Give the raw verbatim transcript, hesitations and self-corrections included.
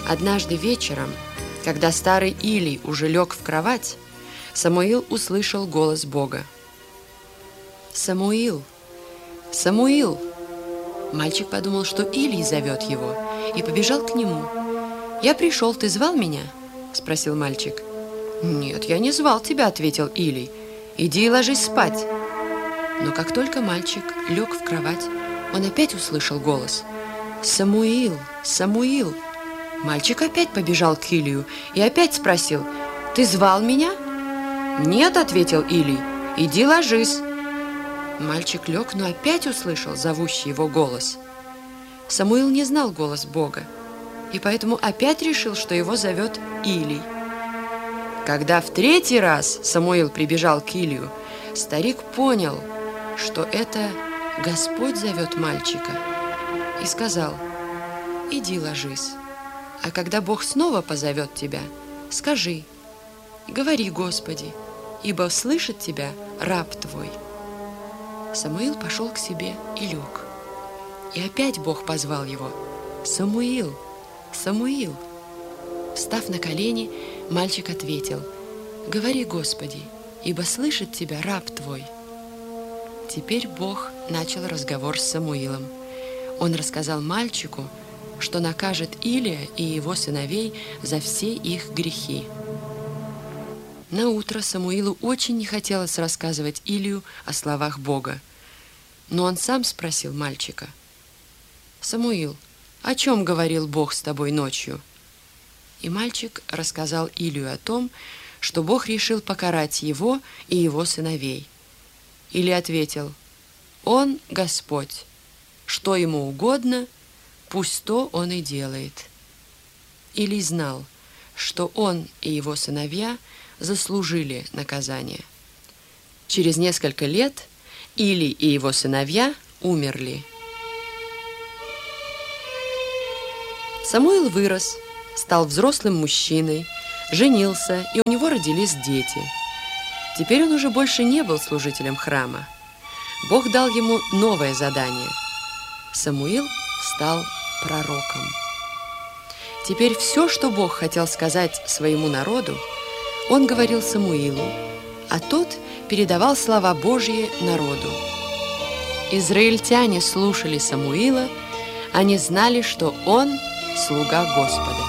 Однажды вечером, когда старый Илий уже лег в кровать, Самуил услышал голос Бога. «Самуил! Самуил!» Мальчик подумал, что Илий зовет его, и побежал к нему. «Я пришел, ты звал меня?» – спросил мальчик. «Нет, я не звал тебя», – ответил Илий. «Иди и ложись спать». Но как только мальчик лег в кровать, он опять услышал голос. «Самуил! Самуил!» Мальчик опять побежал к Илию и опять спросил: «Ты звал меня?» «Нет», — ответил Илий, — «иди ложись». Мальчик лег, но опять услышал зовущий его голос. Самуил не знал голос Бога, и поэтому опять решил, что его зовет Илий. Когда в третий раз Самуил прибежал к Илию, старик понял, что это Господь зовет мальчика, и сказал: «Иди ложись, а когда Бог снова позовет тебя, скажи: говори, Господи, ибо слышит тебя раб твой». Самуил пошел к себе и лег. И опять Бог позвал его: «Самуил, Самуил». Встав на колени, мальчик ответил: «Говори, Господи, ибо слышит тебя раб твой». Теперь Бог начал разговор с Самуилом. Он рассказал мальчику, что накажет Илия и его сыновей за все их грехи. На утро Самуилу очень не хотелось рассказывать Илию о словах Бога. Но он сам спросил мальчика: «Самуил, о чем говорил Бог с тобой ночью?» И мальчик рассказал Илию о том, что Бог решил покарать его и его сыновей. Илия ответил: «Он Господь, что ему угодно, пусть то он и делает». Илий знал, что он и его сыновья заслужили наказание. Через несколько лет Илий и его сыновья умерли. Самуил вырос, стал взрослым мужчиной, женился, и у него родились дети. Теперь он уже больше не был служителем храма. Бог дал ему новое задание. Самуил стал пророком. Теперь все, что Бог хотел сказать своему народу, он говорил Самуилу, а тот передавал слова Божьи народу. Израильтяне слушали Самуила, они знали, что он слуга Господа.